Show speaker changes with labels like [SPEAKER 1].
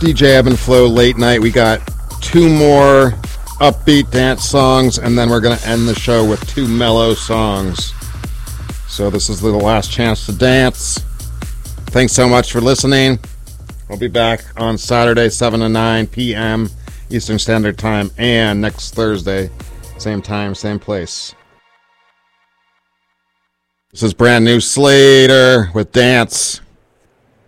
[SPEAKER 1] DJ Ebb and Flow late night. We got two more upbeat dance songs, and then we're going to end the show with two mellow songs. So this is the last chance to dance. Thanks so much for listening. We'll be back on Saturday, 7 to 9 p.m. Eastern Standard Time, and next Thursday, same time, same place. This is brand new Slater with Dance.